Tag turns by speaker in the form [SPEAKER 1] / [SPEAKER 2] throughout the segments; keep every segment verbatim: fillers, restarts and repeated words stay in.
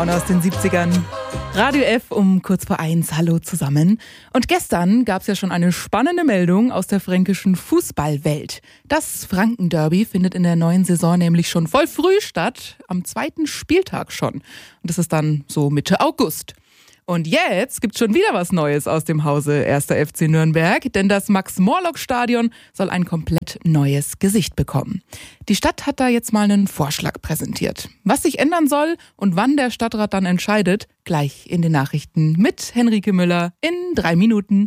[SPEAKER 1] Aus den siebzigern. Radio F um kurz vor eins. Hallo zusammen. Und gestern gab es ja schon eine spannende Meldung aus der fränkischen Fußballwelt. Das Franken-Derby findet in der neuen Saison nämlich schon voll früh statt, am zweiten Spieltag schon. Und das ist dann so Mitte August. Und jetzt gibt's schon wieder was Neues aus dem Hause erster F C Nürnberg, denn das Max-Morlock-Stadion soll ein komplett neues Gesicht bekommen. Die Stadt hat da jetzt mal einen Vorschlag präsentiert. Was sich ändern soll und wann der Stadtrat dann entscheidet, gleich in den Nachrichten mit Henrike Müller in drei Minuten.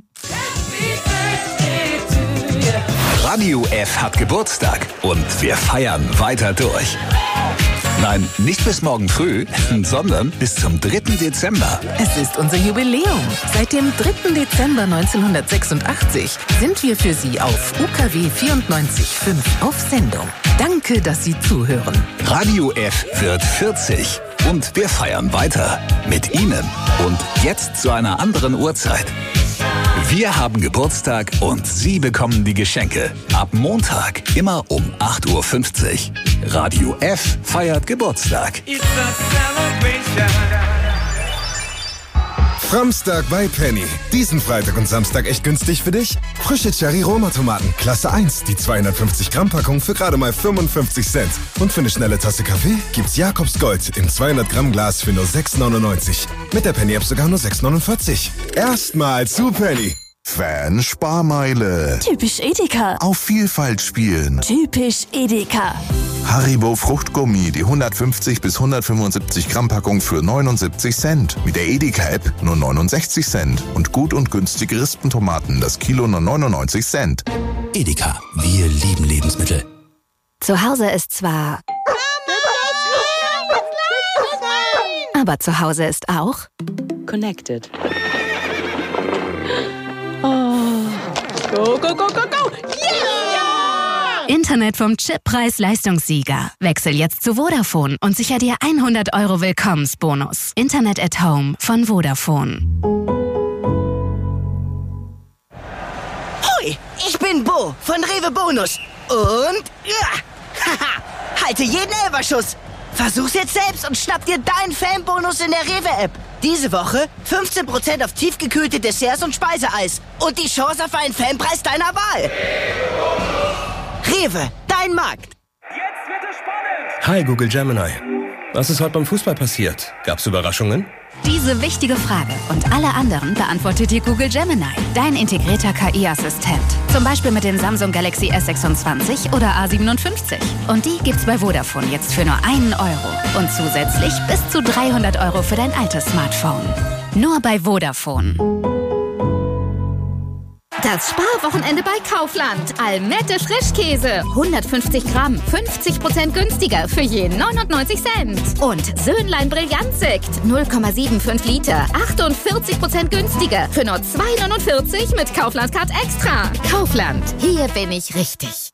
[SPEAKER 2] Radio F hat Geburtstag und wir feiern weiter durch. Nein, nicht bis morgen früh, sondern bis zum dritten Dezember.
[SPEAKER 3] Es ist unser Jubiläum. Seit dem dritten Dezember neunzehnhundertsechsundachtzig sind wir für Sie auf U K W vierundneunzig Komma fünf auf Sendung. Danke, dass Sie zuhören.
[SPEAKER 2] Radio F wird vierzig und wir feiern weiter mit Ihnen und jetzt zu einer anderen Uhrzeit. Wir haben Geburtstag und Sie bekommen die Geschenke. Ab Montag immer um acht Uhr fünfzig. Radio F feiert Geburtstag.
[SPEAKER 4] Framstag bei Penny. Diesen Freitag und Samstag echt günstig für dich? Frische Cherry-Roma-Tomaten, Klasse eins, die zweihundertfünfzig Gramm Packung für gerade mal fünfundfünfzig Cent. Und für eine schnelle Tasse Kaffee gibt's Jakobs Gold im zweihundert Gramm Glas für nur sechs neunundneunzig. Mit der Penny-App sogar nur sechs neunundvierzig. Erstmal zu Penny.
[SPEAKER 5] Fan-Sparmeile.
[SPEAKER 6] Typisch Edeka.
[SPEAKER 5] Auf Vielfalt spielen.
[SPEAKER 6] Typisch Edeka.
[SPEAKER 5] Haribo Fruchtgummi, die hundertfünfzig bis hundertfünfundsiebzig Gramm Packung für neunundsiebzig Cent. Mit der Edeka-App nur neunundsechzig Cent. Und gut und günstige Rispentomaten, das Kilo nur neunundneunzig Cent.
[SPEAKER 7] Edeka, wir lieben Lebensmittel.
[SPEAKER 6] Zu Hause ist zwar... Aber zu Hause ist auch...
[SPEAKER 8] Connected. Oh. Go, go, go, go, go!
[SPEAKER 6] Yeah! Internet vom Chip-Preis-Leistungssieger. Wechsel jetzt zu Vodafone und sicher dir hundert Euro Willkommensbonus. Internet at Home von Vodafone.
[SPEAKER 9] Hoi, ich bin Bo von Rewe Bonus. Und... Ja, haha, halte jeden Elferschuss. Versuch's jetzt selbst und schnapp dir deinen Fanbonus in der Rewe-App. Diese Woche fünfzehn Prozent auf tiefgekühlte Desserts und Speiseeis. Und die Chance auf einen Fanpreis deiner Wahl. Rewe, dein Markt.
[SPEAKER 10] Jetzt wird es spannend.
[SPEAKER 11] Hi Google Gemini. Was ist heute beim Fußball passiert? Gab's Überraschungen?
[SPEAKER 6] Diese wichtige Frage und alle anderen beantwortet dir Google Gemini, dein integrierter K I-Assistent. Zum Beispiel mit dem Samsung Galaxy S sechsundzwanzig oder A siebenundfünfzig. Und die gibt's bei Vodafone jetzt für nur einen Euro. Und zusätzlich bis zu dreihundert Euro für dein altes Smartphone. Nur bei Vodafone.
[SPEAKER 12] Das Sparwochenende bei Kaufland. Almette Frischkäse. hundertfünfzig Gramm. fünfzig Prozent günstiger für je neunundneunzig Cent. Und Söhnlein Brillantsekt. null Komma fünfundsiebzig Liter. achtundvierzig Prozent günstiger für nur zwei neunundvierzig mit Kaufland Card Extra. Kaufland. Hier bin ich richtig.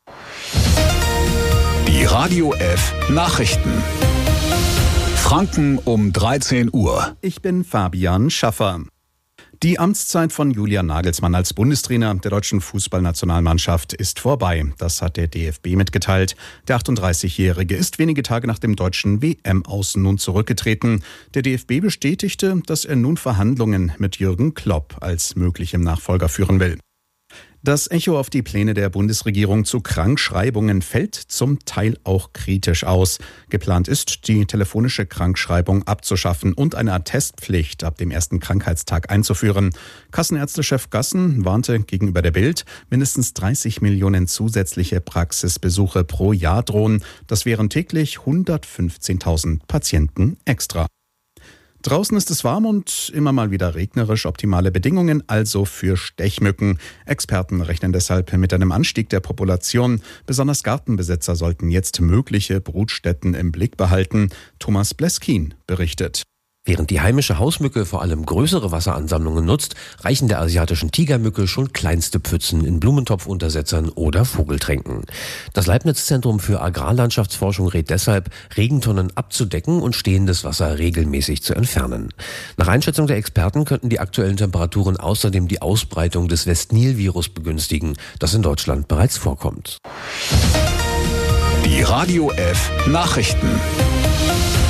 [SPEAKER 2] Die Radio F Nachrichten. Franken um dreizehn Uhr.
[SPEAKER 13] Ich bin Fabian Schaffer. Die Amtszeit von Julian Nagelsmann als Bundestrainer der deutschen Fußballnationalmannschaft ist vorbei. Das hat der D F B mitgeteilt. Der achtunddreißigjährige ist wenige Tage nach dem deutschen W M-Aus nun zurückgetreten. Der D F B bestätigte, dass er nun Verhandlungen mit Jürgen Klopp als möglichem Nachfolger führen will. Das Echo auf die Pläne der Bundesregierung zu Krankschreibungen fällt zum Teil auch kritisch aus. Geplant ist, die telefonische Krankschreibung abzuschaffen und eine Attestpflicht ab dem ersten Krankheitstag einzuführen. Kassenärztechef Gassen warnte gegenüber der Bild, mindestens dreißig Millionen zusätzliche Praxisbesuche pro Jahr drohen. Das wären täglich hundertfünfzehntausend Patienten extra. Draußen ist es warm und immer mal wieder regnerisch, optimale Bedingungen also für Stechmücken. Experten rechnen deshalb mit einem Anstieg der Population. Besonders Gartenbesitzer sollten jetzt mögliche Brutstätten im Blick behalten. Thomas Bleskin berichtet.
[SPEAKER 14] Während die heimische Hausmücke vor allem größere Wasseransammlungen nutzt, reichen der asiatischen Tigermücke schon kleinste Pfützen in Blumentopfuntersetzern oder Vogeltränken. Das Leibniz-Zentrum für Agrarlandschaftsforschung rät deshalb, Regentonnen abzudecken und stehendes Wasser regelmäßig zu entfernen. Nach Einschätzung der Experten könnten die aktuellen Temperaturen außerdem die Ausbreitung des Westnil-Virus begünstigen, das in Deutschland bereits vorkommt.
[SPEAKER 2] Die Radio F Nachrichten.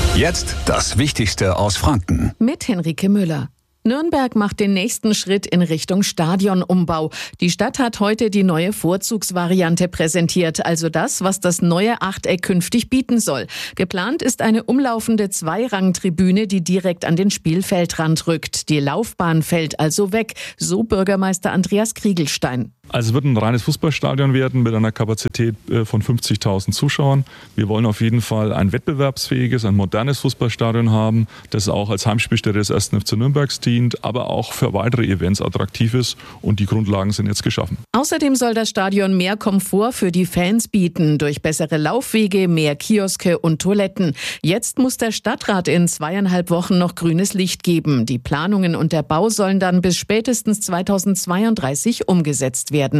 [SPEAKER 2] Jetzt das Wichtigste aus Franken.
[SPEAKER 3] Mit Henrike Müller. Nürnberg macht den nächsten Schritt in Richtung Stadionumbau. Die Stadt hat heute die neue Vorzugsvariante präsentiert, also das, was das neue Achteck künftig bieten soll. Geplant ist eine umlaufende Zweirangtribüne, die direkt an den Spielfeldrand rückt. Die Laufbahn fällt also weg, so Bürgermeister Andreas Kriegelstein.
[SPEAKER 15] Also es wird ein reines Fußballstadion werden mit einer Kapazität von fünfzigtausend Zuschauern. Wir wollen auf jeden Fall ein wettbewerbsfähiges, ein modernes Fußballstadion haben, das auch als Heimspielstätte des ersten F C Nürnbergs dient, aber auch für weitere Events attraktiv ist, und die Grundlagen sind jetzt geschaffen.
[SPEAKER 3] Außerdem soll das Stadion mehr Komfort für die Fans bieten, durch bessere Laufwege, mehr Kioske und Toiletten. Jetzt muss der Stadtrat in zweieinhalb Wochen noch grünes Licht geben. Die Planungen und der Bau sollen dann bis spätestens zweitausendzweiunddreißig umgesetzt werden.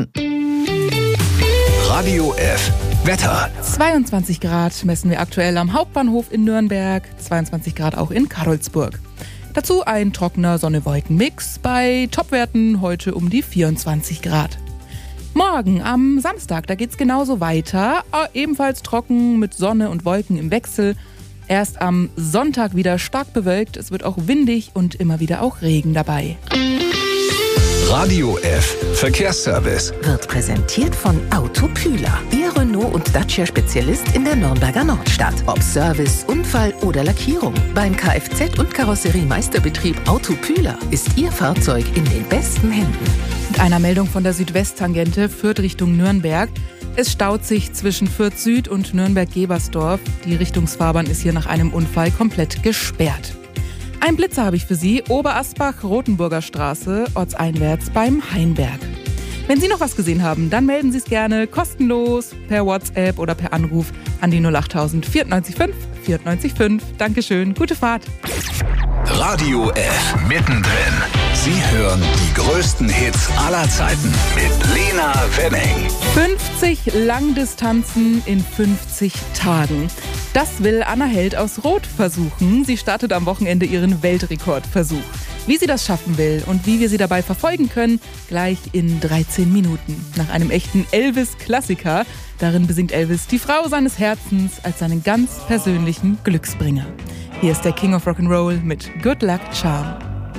[SPEAKER 2] Radio F. Wetter.
[SPEAKER 1] zweiundzwanzig Grad messen wir aktuell am Hauptbahnhof in Nürnberg, zweiundzwanzig Grad auch in Karolsburg. Dazu ein trockener Sonne-Wolken-Mix, bei Topwerten heute um die vierundzwanzig Grad. Morgen am Samstag, da geht's genauso weiter, ebenfalls trocken mit Sonne und Wolken im Wechsel. Erst am Sonntag wieder stark bewölkt, es wird auch windig und immer wieder auch Regen dabei.
[SPEAKER 2] Radio F. Verkehrsservice
[SPEAKER 3] wird präsentiert von Autopühler, Ihr Renault- und Dacia-Spezialist in der Nürnberger Nordstadt. Ob Service, Unfall oder Lackierung, beim Kfz- und Karosseriemeisterbetrieb Autopühler ist Ihr Fahrzeug in den besten Händen.
[SPEAKER 1] Mit einer Meldung von der Südwesttangente Fürth Richtung Nürnberg. Es staut sich zwischen Fürth Süd und Nürnberg-Gebersdorf. Die Richtungsfahrbahn ist hier nach einem Unfall komplett gesperrt. Ein Blitzer habe ich für Sie, Oberasbach, Rotenburger Straße, ortseinwärts beim Hainberg. Wenn Sie noch was gesehen haben, dann melden Sie es gerne kostenlos per WhatsApp oder per Anruf an die null acht null null vier neun fünf vier neun fünf. Dankeschön, gute Fahrt.
[SPEAKER 2] Radio F. Mittendrin. Sie hören die größten Hits aller Zeiten mit Lena Wenning.
[SPEAKER 1] fünfzig Langdistanzen in fünfzig Tagen. Das will Anna Held aus Roth versuchen. Sie startet am Wochenende ihren Weltrekordversuch. Wie sie das schaffen will und wie wir sie dabei verfolgen können, gleich in dreizehn Minuten. Nach einem echten Elvis-Klassiker. Darin besingt Elvis die Frau seines Herzens als seinen ganz persönlichen Glücksbringer. Hier ist der King of Rock'n'Roll mit Good Luck Charm.